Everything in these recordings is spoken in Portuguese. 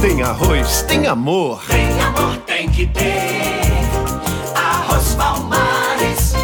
Tem arroz, tem amor. Tem amor, tem que ter. Arroz Palmares.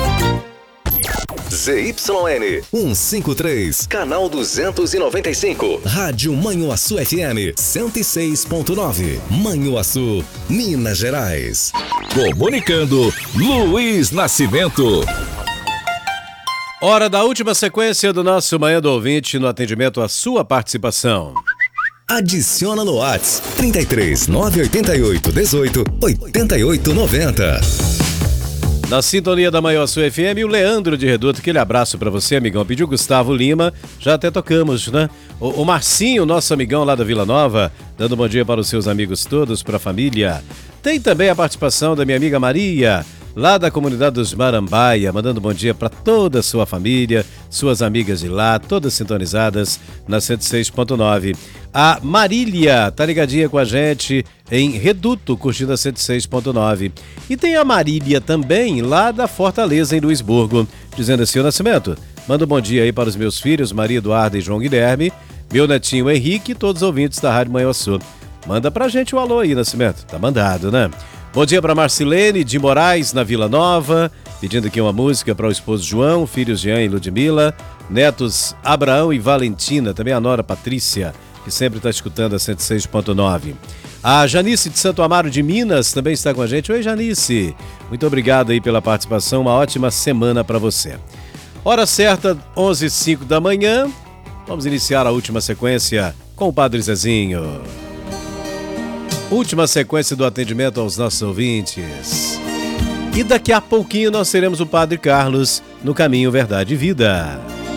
ZYN 153, canal 295. Rádio Manhuaçu FM 106.9. Manhuaçu, Minas Gerais. Comunicando, Luiz Nascimento. Hora da última sequência do nosso Manhã do Ouvinte no atendimento à sua participação. Adiciona no WhatsApp 33 988 18 88 90. Na sintonia da Manhuaçu FM, o Leandro de Reduto, aquele abraço pra você, amigão. Pediu Gustavo Lima, já até tocamos, né? O Marcinho, nosso amigão lá da Vila Nova, dando bom dia para os seus amigos todos, para a família. Tem também a participação da minha amiga Maria, lá da comunidade dos Marambaia, mandando bom dia para toda a sua família, suas amigas de lá, todas sintonizadas na 106.9. A Marília tá ligadinha com a gente em Reduto, curtindo a 106.9. E tem a Marília também lá da Fortaleza, em Luisburgo, dizendo assim: o Nascimento, manda um bom dia aí para os meus filhos, Maria Eduarda e João Guilherme, meu netinho Henrique e todos os ouvintes da Rádio Manhuaçu. Manda pra gente um alô aí, Nascimento. Tá mandado, né? Bom dia para Marcilene de Moraes, na Vila Nova, pedindo aqui uma música para o esposo João, filhos Jean e Ludmila, netos Abraão e Valentina, também a nora Patrícia, que sempre está escutando a 106.9. A Janice de Santo Amaro de Minas também está com a gente. Oi, Janice. Muito obrigado aí pela participação, uma ótima semana para você. Hora certa, 11h05 da manhã. Vamos iniciar a última sequência com o Padre Zezinho. Última sequência do atendimento aos nossos ouvintes. E daqui a pouquinho nós teremos o Padre Carlos no Caminho, Verdade e Vida.